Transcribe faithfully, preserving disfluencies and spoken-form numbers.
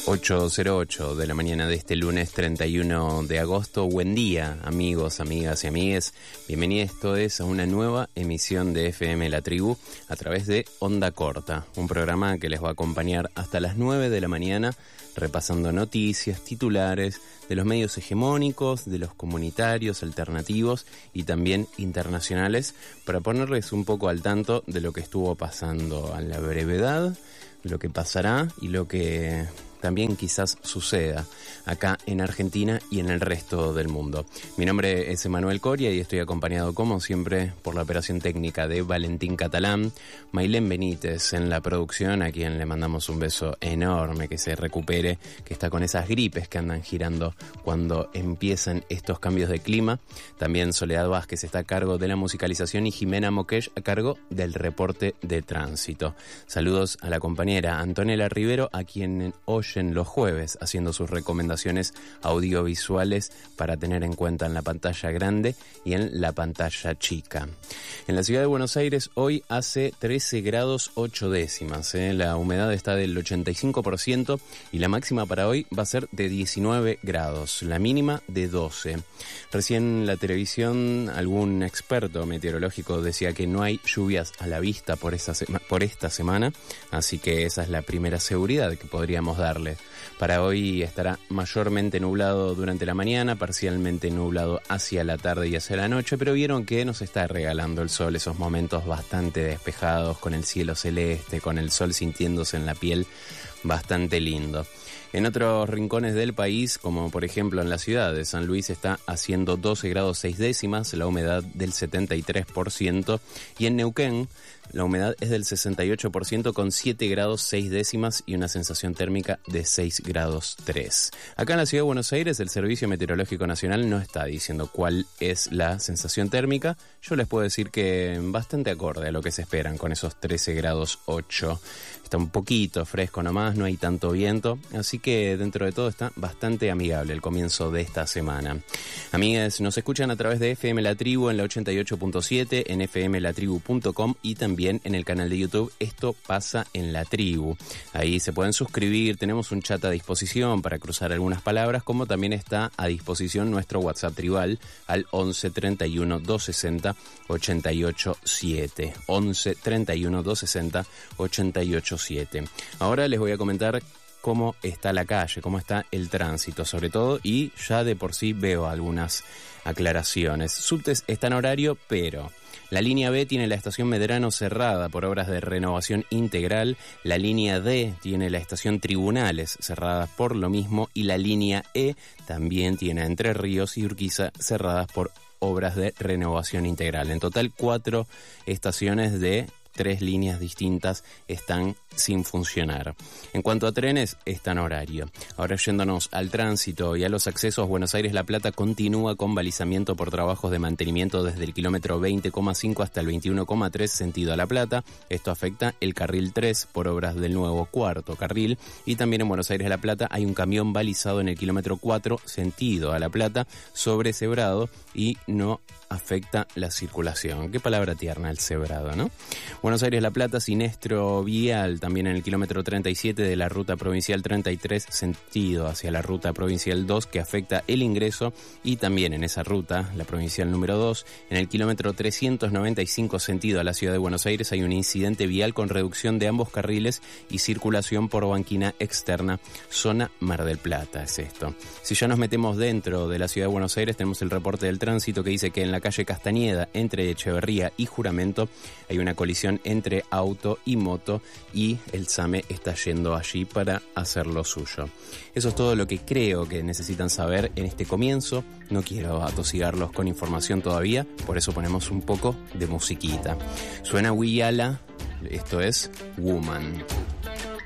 ocho cero ocho de la mañana de este lunes treinta y uno de agosto. Buen día, amigos, amigas y amigues. Bienvenidos todos a una nueva emisión de F M La Tribu a través de Onda Corta, un programa que les va a acompañar hasta las nueve de la mañana, repasando noticias, titulares de los medios hegemónicos, de los comunitarios, alternativos y también internacionales, para ponerles un poco al tanto de lo que estuvo pasando a la brevedad, lo que pasará y lo que también quizás suceda acá en Argentina y en el resto del mundo. Mi nombre es Emanuel Coria y estoy acompañado, como siempre, por la operación técnica de Valentín Catalán, Mailén Benítez en la producción, a quien le mandamos un beso enorme, que se recupere, que está con esas gripes que andan girando cuando empiezan estos cambios de clima. También Soledad Vázquez está a cargo de la musicalización y Jimena Moquech a cargo del reporte de tránsito. Saludos a la compañera Antonella Rivero, a quien hoy en los jueves haciendo sus recomendaciones audiovisuales para tener en cuenta en la pantalla grande y en la pantalla chica. En la ciudad de Buenos Aires hoy hace trece grados ocho décimas, ¿eh? La humedad está del ochenta y cinco por ciento y la máxima para hoy va a ser de diecinueve grados, la mínima de doce. Recién en la televisión algún experto meteorológico decía que no hay lluvias a la vista por esta, sema- por esta semana, así que esa es la primera seguridad que podríamos darle. Para hoy estará mayormente nublado durante la mañana, parcialmente nublado hacia la tarde y hacia la noche, pero vieron que nos está regalando el sol esos momentos bastante despejados, con el cielo celeste, con el sol sintiéndose en la piel, bastante lindo. En otros rincones del país, como por ejemplo en la ciudad de San Luis, está haciendo doce grados seis décimas, la humedad del setenta y tres por ciento, y en Neuquén la humedad es del sesenta y ocho por ciento con siete grados seis décimas y una sensación térmica de seis grados tres. Acá en la ciudad de Buenos Aires el Servicio Meteorológico Nacional no está diciendo cuál es la sensación térmica. Yo les puedo decir que bastante acorde a lo que se esperan con esos trece grados ocho. Está un poquito fresco nomás, no hay tanto viento, así que dentro de todo está bastante amigable el comienzo de esta semana. Amigas, nos escuchan a través de F M La Tribu en la ochenta y ocho punto siete, en f m la tribu punto com y también en el canal de YouTube Esto Pasa en La Tribu. Ahí se pueden suscribir, tenemos un chat a disposición para cruzar algunas palabras, como también está a disposición nuestro WhatsApp tribal al once treinta y uno doscientos sesenta ochenta y ocho siete. once treinta y uno doscientos sesenta ochenta y ocho siete. Ahora les voy a comentar cómo está la calle, cómo está el tránsito sobre todo, y ya de por sí veo algunas aclaraciones. Subtes está en horario, pero la línea B tiene la estación Medrano cerrada por obras de renovación integral, la línea D tiene la estación Tribunales cerrada por lo mismo, y la línea E también tiene Entre Ríos y Urquiza cerradas por obras de renovación integral. En total, cuatro estaciones de tres líneas distintas están sin funcionar. En cuanto a trenes, está en horario. Ahora, yéndonos al tránsito y a los accesos, Buenos Aires-La Plata continúa con balizamiento por trabajos de mantenimiento desde el kilómetro veinte coma cinco hasta el veintiuno coma tres sentido a La Plata. Esto afecta el carril tres por obras del nuevo cuarto carril, y también en Buenos Aires-La Plata hay un camión balizado en el kilómetro cuatro sentido a La Plata sobre Cebrado y no afecta la circulación. Qué palabra tierna el Cebrado, ¿no? Buenos Aires-La Plata, siniestro vial también en el kilómetro treinta y siete de la ruta provincial treinta y tres sentido hacia la ruta provincial dos, que afecta el ingreso, y también en esa ruta, la provincial número dos, en el kilómetro trescientos noventa y cinco sentido a la ciudad de Buenos Aires hay un incidente vial con reducción de ambos carriles y circulación por banquina externa, zona Mar del Plata es esto. Si ya nos metemos dentro de la ciudad de Buenos Aires, tenemos el reporte del tránsito que dice que en la calle Castañeda, entre Echeverría y Juramento, hay una colisión entre auto y moto, y el SAME está yendo allí para hacer lo suyo. Eso es todo lo que creo que necesitan saber en este comienzo. No quiero atosigarlos con información todavía, por eso ponemos un poco de musiquita. Suena Wiyala, esto es Woman.